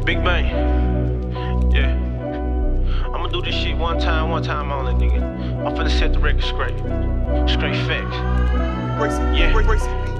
Big Bang. Yeah. I'ma do this shit one time only, nigga. I'm finna set the record straight. Straight facts. Yeah.